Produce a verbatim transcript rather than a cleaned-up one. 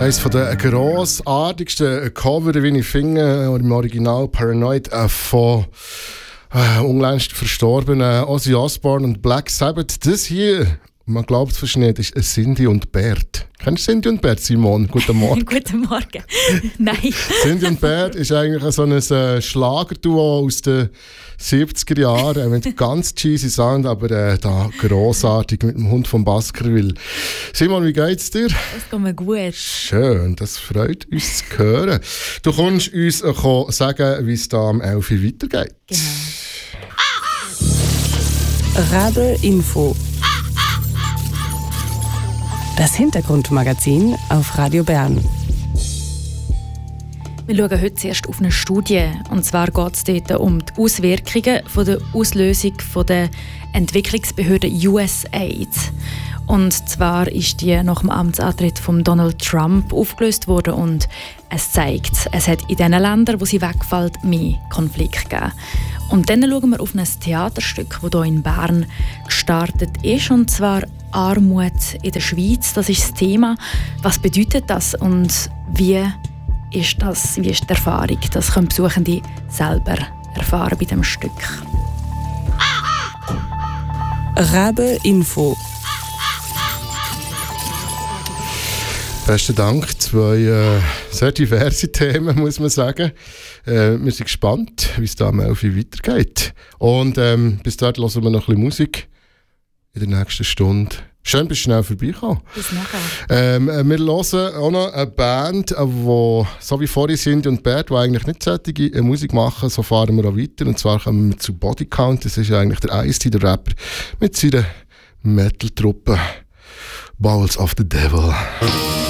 Eines der grossartigsten Cover, wie ich finde, im Original Paranoid, äh, von äh, unlängst verstorbenen Ozzy Osbourne und Black Sabbath. Das hier, man glaubt es fast nicht, ist Cindy und Bert. Kennst du Cindy und Bert, Simon? Guten Morgen. Guten Morgen. Nein. Cindy und Bert ist eigentlich so ein äh, Schlagerduo aus den siebziger Jahren mit ganz cheesy Sound, aber äh, da grossartig mit dem Hund von Baskerville. Simon, wie geht's dir? Das geht mir gut. Schön, das freut uns zu hören. Du kannst uns äh, sagen, wie es da am elf Uhr weitergeht. Genau. Rabe Info. Das Hintergrundmagazin auf Radio Bern. Wir schauen heute zuerst auf eine Studie. Und zwar geht es dort um die Auswirkungen von der Auslösung von der Entwicklungsbehörde U S A I D. Und zwar ist die nach dem Amtsantritt von Donald Trump aufgelöst worden. Und es zeigt, es hat in den Ländern, wo sie wegfällt, mehr Konflikte gegeben. Und dann schauen wir auf ein Theaterstück, das hier in Bern gestartet ist. Und zwar Armut in der Schweiz. Das ist das Thema. Was bedeutet das und wie ist das, wie ist die Erfahrung? Das können Besuchende selber erfahren bei diesem Stück. Rabe Info. Besten Dank. Zwei äh, sehr diverse Themen, muss man sagen. Äh, wir sind gespannt, wie es da am elf Uhr weitergeht. Und ähm, bis dahin hören wir noch ein bisschen Musik in der nächsten Stunde. Schön, bist du schnell vorbeigekommen. Bis nachher. Ähm, wir hören auch noch eine Band, die, so wie vorhin Cindy und Bert, die eigentlich nicht solche Musik machen, so fahren wir auch weiter. Und zwar kommen wir zu Body Count. Das ist eigentlich der Ice-T, der Rapper, mit seiner Metal-Truppe Bowels of the Devil.